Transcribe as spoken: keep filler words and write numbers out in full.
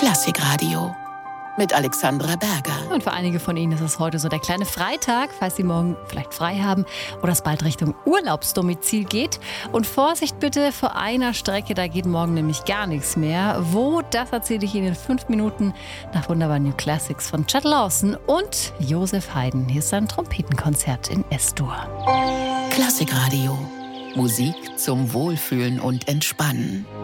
Klassikradio mit Alexandra Berger. Und für einige von Ihnen ist es heute so der kleine Freitag, falls Sie morgen vielleicht frei haben oder es bald Richtung Urlaubsdomizil geht. Und Vorsicht bitte vor einer Strecke, da geht morgen nämlich gar nichts mehr. Wo, das erzähle ich Ihnen in fünf Minuten nach wunderbaren New Classics von Chad Lawson und Joseph Haydn. Hier ist sein Trompetenkonzert in S-Dur. Klassikradio. Musik zum Wohlfühlen und Entspannen.